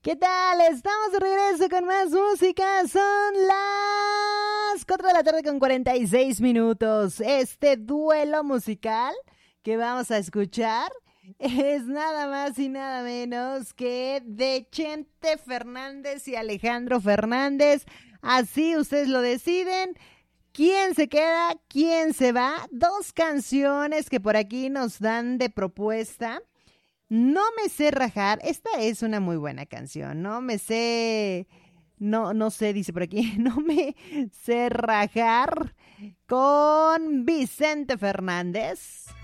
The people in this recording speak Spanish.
¿Qué tal? Estamos de regreso con más música. Son las 4 de la tarde con 46 minutos. Este duelo musical que vamos a escuchar es nada más y nada menos que de Chente Fernández y Alejandro Fernández. Así ustedes lo deciden. ¿Quién se queda? ¿Quién se va? Dos canciones que por aquí nos dan de propuesta. No me sé rajar, esta es una muy buena canción, no me sé, no sé, dice por aquí, no me sé rajar con Vicente Fernández.